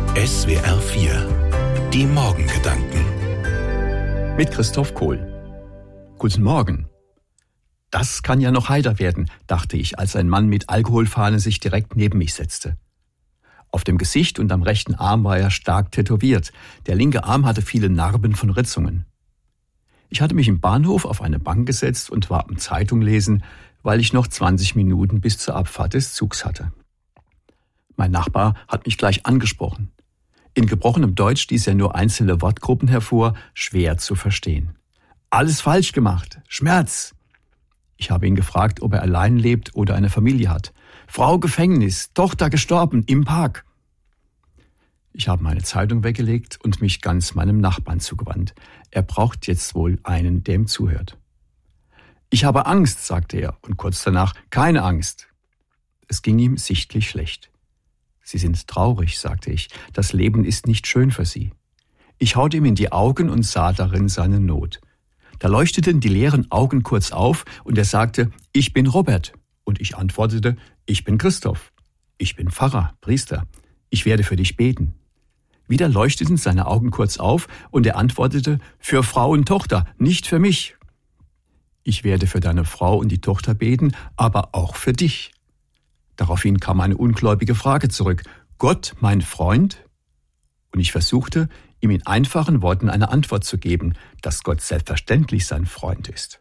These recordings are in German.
SWR 4 Die Morgengedanken mit Christoph Kohl. Guten Morgen. Das kann ja noch heiter werden, dachte ich, als ein Mann mit Alkoholfahne sich direkt neben mich setzte. Auf dem Gesicht und am rechten Arm war er stark tätowiert. Der linke Arm hatte viele Narben von Ritzungen. Ich hatte mich im Bahnhof auf eine Bank gesetzt und war am Zeitung lesen, weil ich noch 20 Minuten bis zur Abfahrt des Zugs hatte. Mein Nachbar hat mich gleich angesprochen. In gebrochenem Deutsch stieß er nur einzelne Wortgruppen hervor, schwer zu verstehen. Alles falsch gemacht. Schmerz. Ich habe ihn gefragt, ob er allein lebt oder eine Familie hat. Frau Gefängnis, Tochter gestorben, im Park. Ich habe meine Zeitung weggelegt und mich ganz meinem Nachbarn zugewandt. Er braucht jetzt wohl einen, der ihm zuhört. Ich habe Angst, sagte er, und kurz danach, keine Angst. Es ging ihm sichtlich schlecht. Sie sind traurig, sagte ich. Das Leben ist nicht schön für Sie. Ich schaute ihm in die Augen und sah darin seine Not. Da leuchteten die leeren Augen kurz auf und er sagte, ich bin Robert. Und ich antwortete, ich bin Christoph. Ich bin Pfarrer, Priester. Ich werde für dich beten. Wieder leuchteten seine Augen kurz auf und er antwortete, für Frau und Tochter, nicht für mich. Ich werde für deine Frau und die Tochter beten, aber auch für dich. Daraufhin kam eine ungläubige Frage zurück. Gott, mein Freund? Und ich versuchte, ihm in einfachen Worten eine Antwort zu geben, dass Gott selbstverständlich sein Freund ist.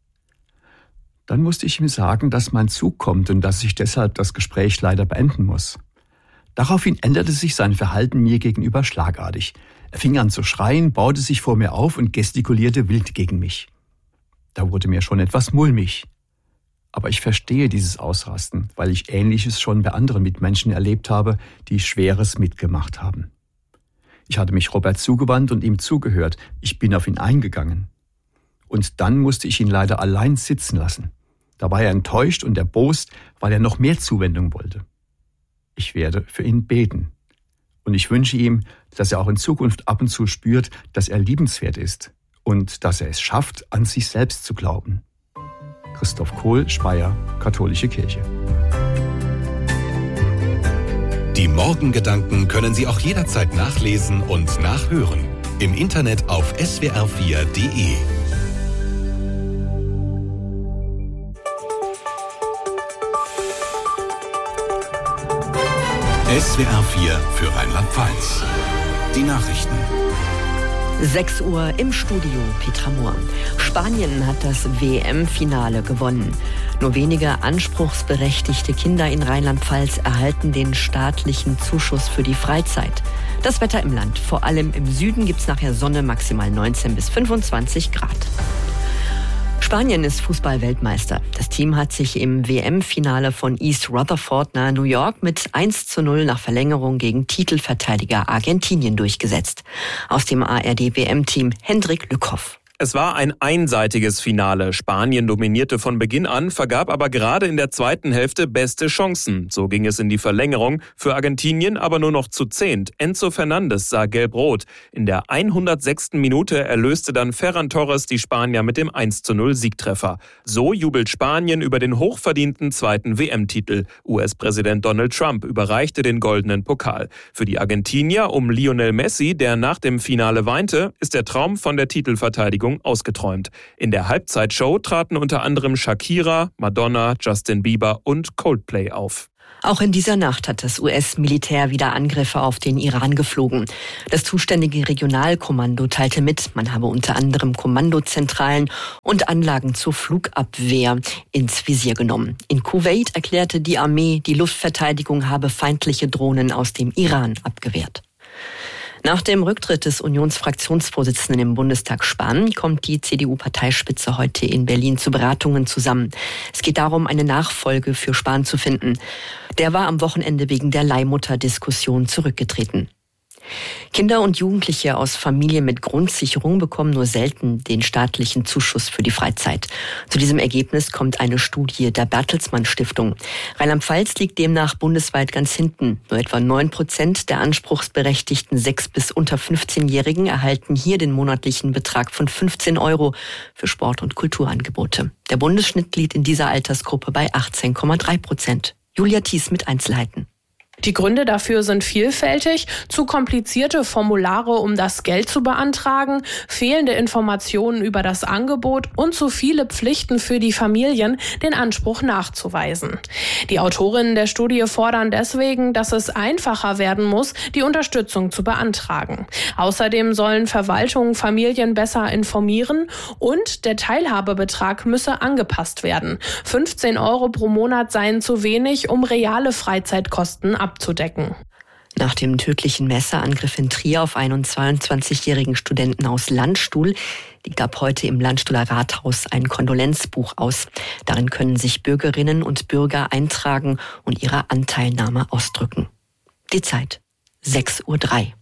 Dann musste ich ihm sagen, dass mein Zug kommt und dass ich deshalb das Gespräch leider beenden muss. Daraufhin änderte sich sein Verhalten mir gegenüber schlagartig. Er fing an zu schreien, baute sich vor mir auf und gestikulierte wild gegen mich. Da wurde mir schon etwas mulmig. Aber ich verstehe dieses Ausrasten, weil ich Ähnliches schon bei anderen Mitmenschen erlebt habe, die Schweres mitgemacht haben. Ich hatte mich Robert zugewandt und ihm zugehört. Ich bin auf ihn eingegangen. Und dann musste ich ihn leider allein sitzen lassen. Da war er enttäuscht und erbost, weil er noch mehr Zuwendung wollte. Ich werde für ihn beten. Und ich wünsche ihm, dass er auch in Zukunft ab und zu spürt, dass er liebenswert ist und dass er es schafft, an sich selbst zu glauben. Christoph Kohl, Speyer, Katholische Kirche. Die Morgengedanken können Sie auch jederzeit nachlesen und nachhören. Im Internet auf swr4.de. SWR 4 für Rheinland-Pfalz. Die Nachrichten. 6 Uhr im Studio, Petra Mohr. Spanien hat das WM-Finale gewonnen. Nur wenige anspruchsberechtigte Kinder in Rheinland-Pfalz erhalten den staatlichen Zuschuss für die Freizeit. Das Wetter im Land. Vor allem im Süden gibt's nachher Sonne, maximal 19 bis 25 Grad. Spanien ist Fußball-Weltmeister. Das Team hat sich im WM-Finale von East Rutherford nahe New York mit 1:0 nach Verlängerung gegen Titelverteidiger Argentinien durchgesetzt. Aus dem ARD-WM-Team Hendrik Lückhoff. Es war ein einseitiges Finale. Spanien dominierte von Beginn an, vergab aber gerade in der zweiten Hälfte beste Chancen. So ging es in die Verlängerung. Für Argentinien aber nur noch zu 10. Enzo Fernandes sah gelb-rot. In der 106. Minute erlöste dann Ferran Torres die Spanier mit dem 1:0 Siegtreffer. So jubelt Spanien über den hochverdienten zweiten WM-Titel. US-Präsident Donald Trump überreichte den goldenen Pokal. Für die Argentinier um Lionel Messi, der nach dem Finale weinte, ist der Traum von der Titelverteidigung ausgeträumt. In der Halbzeitshow traten unter anderem Shakira, Madonna, Justin Bieber und Coldplay auf. Auch in dieser Nacht hat das US-Militär wieder Angriffe auf den Iran geflogen. Das zuständige Regionalkommando teilte mit, man habe unter anderem Kommandozentralen und Anlagen zur Flugabwehr ins Visier genommen. In Kuwait erklärte die Armee, die Luftverteidigung habe feindliche Drohnen aus dem Iran abgewehrt. Nach dem Rücktritt des Unionsfraktionsvorsitzenden im Bundestag Spahn kommt die CDU-Parteispitze heute in Berlin zu Beratungen zusammen. Es geht darum, eine Nachfolge für Spahn zu finden. Der war am Wochenende wegen der Leihmutter-Diskussion zurückgetreten. Kinder und Jugendliche aus Familien mit Grundsicherung bekommen nur selten den staatlichen Zuschuss für die Freizeit. Zu diesem Ergebnis kommt eine Studie der Bertelsmann Stiftung. Rheinland-Pfalz liegt demnach bundesweit ganz hinten. Nur etwa 9% der anspruchsberechtigten 6- bis unter 15-Jährigen erhalten hier den monatlichen Betrag von 15 € für Sport- und Kulturangebote. Der Bundesschnitt liegt in dieser Altersgruppe bei 18,3%. Julia Thies mit Einzelheiten. Die Gründe dafür sind vielfältig: zu komplizierte Formulare, um das Geld zu beantragen, fehlende Informationen über das Angebot und zu viele Pflichten für die Familien, den Anspruch nachzuweisen. Die Autorinnen der Studie fordern deswegen, dass es einfacher werden muss, die Unterstützung zu beantragen. Außerdem sollen Verwaltungen Familien besser informieren und der Teilhabebetrag müsse angepasst werden. 15 € pro Monat seien zu wenig, um reale Freizeitkosten abzudecken. Nach dem tödlichen Messerangriff in Trier auf einen 22-jährigen Studenten aus Landstuhl liegt ab heute im Landstuhler Rathaus ein Kondolenzbuch aus. Darin können sich Bürgerinnen und Bürger eintragen und ihre Anteilnahme ausdrücken. Die Zeit 6:03 Uhr.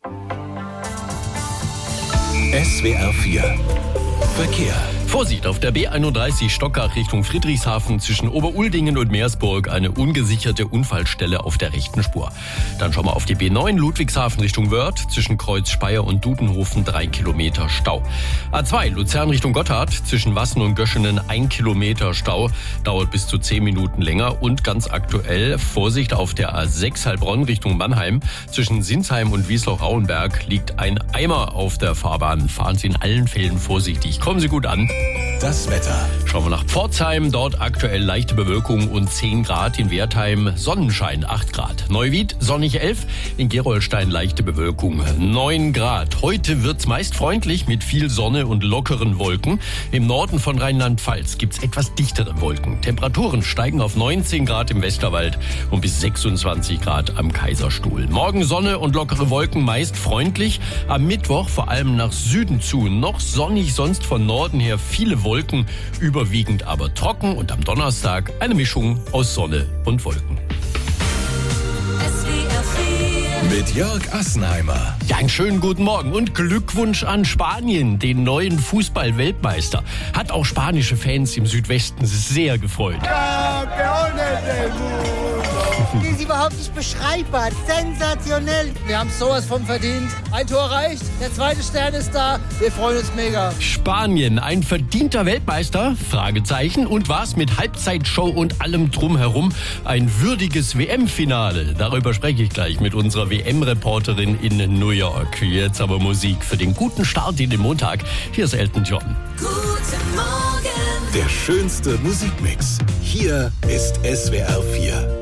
SWR 4 Verkehr. Vorsicht, auf der B31 Stockach Richtung Friedrichshafen zwischen Oberuldingen und Meersburg eine ungesicherte Unfallstelle auf der rechten Spur. Dann schauen wir auf die B9 Ludwigshafen Richtung Wörth zwischen Kreuz Speyer und Dudenhofen 3 Kilometer Stau. A2 Luzern Richtung Gotthard zwischen Wassen und Göschenen 1 Kilometer Stau, dauert bis zu 10 Minuten länger. Und ganz aktuell Vorsicht auf der A6 Heilbronn Richtung Mannheim zwischen Sinsheim und Wiesloch-Rauenberg liegt ein Eimer auf der Fahrbahn. Fahren Sie in allen Fällen vorsichtig. Kommen Sie gut an. Das Wetter. Schauen wir nach Pforzheim, dort aktuell leichte Bewölkung und 10 Grad, in Wertheim Sonnenschein 8 Grad. Neuwied sonnig 11, in Gerolstein leichte Bewölkung 9 Grad. Heute wird's meist freundlich mit viel Sonne und lockeren Wolken. Im Norden von Rheinland-Pfalz gibt's etwas dichtere Wolken. Temperaturen steigen auf 19 Grad im Westerwald und bis 26 Grad am Kaiserstuhl. Morgen Sonne und lockere Wolken, meist freundlich. Am Mittwoch vor allem nach Süden zu noch sonnig, sonst von Norden her viele Wolken, überwiegend aber trocken und am Donnerstag eine Mischung aus Sonne und Wolken. Mit Jörg Assenheimer. Ja, einen schönen guten Morgen und Glückwunsch an Spanien, den neuen Fußball-Weltmeister. Hat auch spanische Fans im Südwesten sehr gefreut. Die ist überhaupt nicht beschreibbar. Sensationell. Wir haben sowas von verdient. Ein Tor reicht, der zweite Stern ist da. Wir freuen uns mega. Spanien, ein verdienter Weltmeister? Fragezeichen. Und was mit Halbzeitshow und allem drumherum? Ein würdiges WM-Finale. Darüber spreche ich gleich mit unserer WM-Reporterin in New York. Jetzt aber Musik für den guten Start in den Montag. Hier ist Elton John. Guten Morgen. Der schönste Musikmix. Hier ist SWR 4.